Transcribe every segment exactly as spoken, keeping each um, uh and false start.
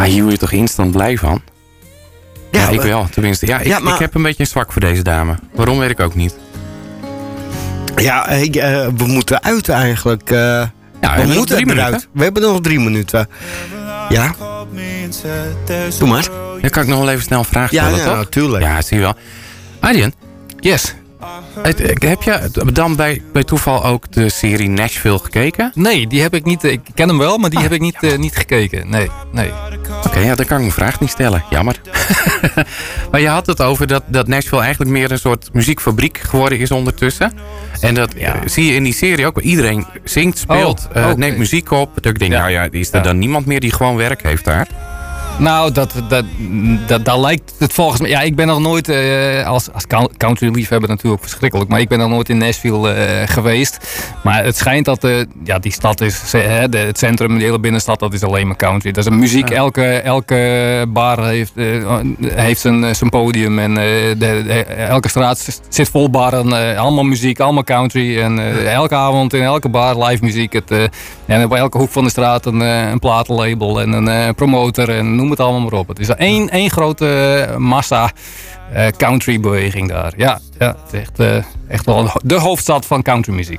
Ah, hier word je toch instant blij van? Ja, ja ik wel, tenminste. Ja, ik, ja, maar... ik heb een beetje een zwak voor deze dame. Waarom, weet ik ook niet. Ja, ik, uh, we moeten uit eigenlijk. Uh, ja, we, we moeten drie eruit. Minuten. We hebben nog drie minuten. Ja. Doe maar. Dan kan ik nog wel even snel een vraag stellen, ja, toch? Ja, natuurlijk. Ja, zie je wel. Arjen? Yes. Heb je dan bij, bij toeval ook de serie Nashville gekeken? Nee, die heb ik niet. Ik ken hem wel, maar die ah, heb ik niet, uh, niet gekeken. Nee, nee. Oké, okay, ja, dan kan ik mijn vraag niet stellen. Jammer. Maar je had het over dat, dat Nashville eigenlijk meer een soort muziekfabriek geworden is ondertussen. En dat ja. uh, zie je in die serie ook. Iedereen zingt, speelt, oh, uh, okay. neemt muziek op. Dat ik denk, ja. nou ja, is er ja. dan niemand meer die gewoon werk heeft daar? Nou, dat, dat, dat, dat lijkt het volgens mij... Ja, ik ben nog nooit... Uh, als, als country-liefhebber natuurlijk verschrikkelijk... maar ik ben nog nooit in Nashville uh, geweest. Maar het schijnt dat uh, ja, die stad is... Hè, de, het centrum, de hele binnenstad, dat is alleen maar country. Dat is een muziek. Ja. Elke, elke bar heeft, uh, heeft zijn, zijn podium. En uh, de, de, elke straat zit vol barren. Uh, allemaal muziek, allemaal country. En uh, elke avond in elke bar live muziek. Het, uh, en bij elke hoek van de straat een, uh, een platenlabel en een uh, promotor... en noem het allemaal maar op. Het is één, één grote massa uh, countrybeweging daar. Ja, ja, het is echt, uh, echt wel de hoofdstad van countrymuziek.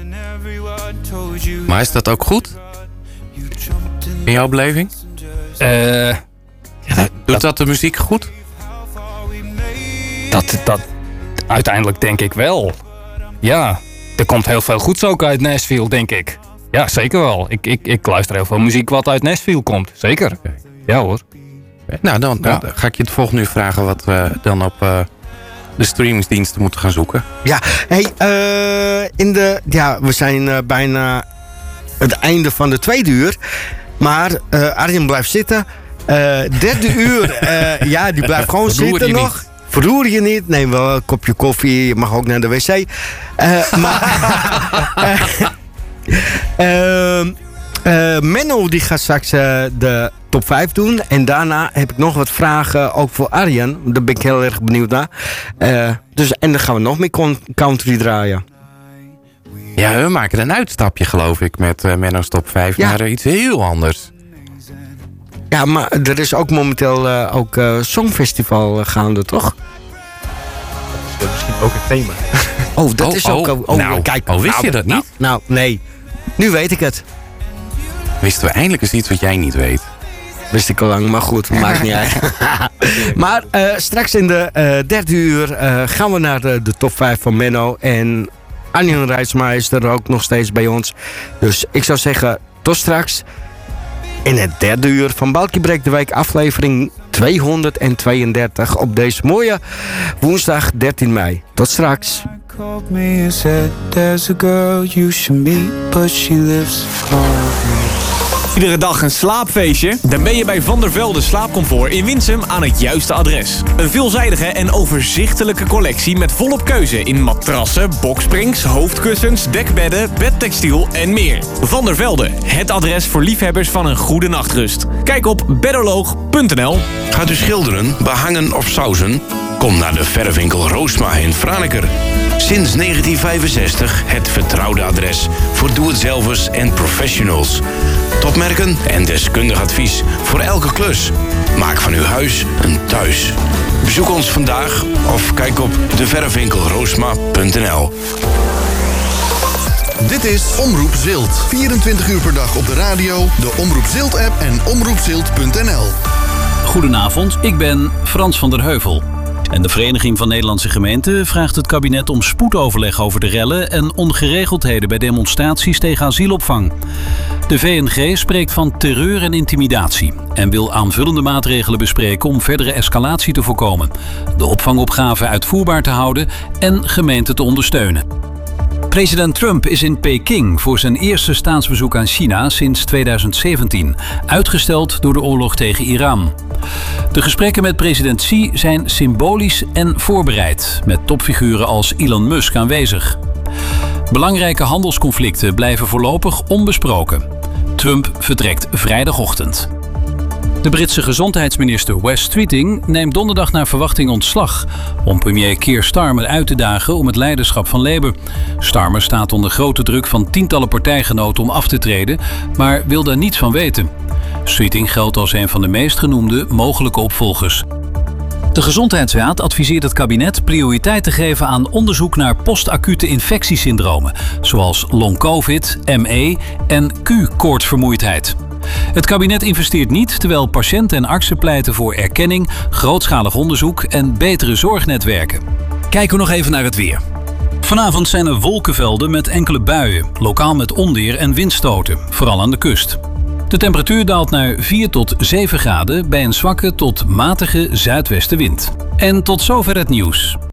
Maar is dat ook goed? In jouw beleving? Uh, ja, dat, Doet dat de muziek goed? Dat, dat uiteindelijk denk ik wel. Ja, er komt heel veel goeds ook uit Nashville, denk ik. Ja, zeker wel. Ik, ik, ik luister heel veel muziek wat uit Nashville komt. Zeker. Okay. Ja hoor. Nou, dan, dan ja. ga ik je het volgende uur vragen wat we dan op uh, de streamingsdiensten moeten gaan zoeken. Ja, hey, uh, in de, ja we zijn uh, bijna het einde van de tweede uur. Maar uh, Arjen blijft zitten. Uh, derde uur, uh, ja, die blijft gewoon Verroer zitten je nog. Niet. Verroer je niet. Neem wel een kopje koffie. Je mag ook naar de wc. Uh, maar... uh, uh, Uh, Menno die gaat straks uh, de top vijf doen. En daarna heb ik nog wat vragen ook voor Arjen. Daar ben ik heel erg benieuwd naar. Uh, dus, en dan gaan we nog meer country draaien. Ja, we maken een uitstapje geloof ik met uh, Menno's top vijf ja. naar uh, iets heel anders. Ja, maar er is ook momenteel uh, ook uh, Songfestival uh, gaande, toch? Dat is misschien ook het thema. Oh, dat oh, is ook... Oh, oh, nou, kijk, oh, wist nou, je dat niet? Nou, nou, nee. Nu weet ik het. Wisten we eindelijk eens iets wat jij niet weet? Wist ik al lang, maar goed, maakt niet uit. Maar uh, straks in de uh, derde uur uh, gaan we naar de, de top vijf van Menno. En Arjen Rijtsma is er ook nog steeds bij ons. Dus ik zou zeggen, tot straks. In het derde uur van Balkie Breekt de Week, aflevering tweehonderdtweeëndertig. Op deze mooie woensdag dertien mei. Tot straks. Called me and said there's a girl you should meet, but she lives far away. Iedere dag een slaapfeestje? Dan ben je bij Van der Velde Slaapcomfort in Winsum aan het juiste adres. Een veelzijdige en overzichtelijke collectie met volop keuze in matrassen, boksprings, hoofdkussens, dekbedden, bedtextiel en meer. Van der Velde, het adres voor liefhebbers van een goede nachtrust. Kijk op bedderloog punt n l. Gaat u schilderen, behangen of sausen? Kom naar de verfwinkel Roosma in Franeker. Sinds negentien vijfenzestig het vertrouwde adres voor doe-het-zelvers en professionals. Topmerken en deskundig advies voor elke klus. Maak van uw huis een thuis. Bezoek ons vandaag of kijk op de verfwinkel roosma punt n l. Dit is Omroep Zilt. vierentwintig uur per dag op de radio, de Omroep Zilt-app en omroep zilt punt n l. Goedenavond, ik ben Frans van der Heuvel. En de Vereniging van Nederlandse Gemeenten vraagt het kabinet om spoedoverleg over de rellen en ongeregeldheden bij demonstraties tegen asielopvang. De V N G spreekt van terreur en intimidatie en wil aanvullende maatregelen bespreken om verdere escalatie te voorkomen, de opvangopgave uitvoerbaar te houden en gemeenten te ondersteunen. President Trump is in Peking voor zijn eerste staatsbezoek aan China sinds tweeduizend zeventien, uitgesteld door de oorlog tegen Iran. De gesprekken met president Xi zijn symbolisch en voorbereid, met topfiguren als Elon Musk aanwezig. Belangrijke handelsconflicten blijven voorlopig onbesproken. Trump vertrekt vrijdagochtend. De Britse gezondheidsminister Wes Streeting neemt donderdag naar verwachting ontslag om premier Keir Starmer uit te dagen om het leiderschap van Labour. Starmer staat onder grote druk van tientallen partijgenoten om af te treden, maar wil daar niets van weten. Sweeting geldt als een van de meest genoemde mogelijke opvolgers. De Gezondheidsraad adviseert het kabinet prioriteit te geven aan onderzoek naar postacute infectiesyndromen, zoals long-covid, M E en Q-koortsvermoeidheid. Het kabinet investeert niet, terwijl patiënten en artsen pleiten voor erkenning, grootschalig onderzoek en betere zorgnetwerken. Kijken we nog even naar het weer. Vanavond zijn er wolkenvelden met enkele buien, lokaal met onweer en windstoten, vooral aan de kust. De temperatuur daalt naar vier tot zeven graden bij een zwakke tot matige zuidwestenwind. En tot zover het nieuws.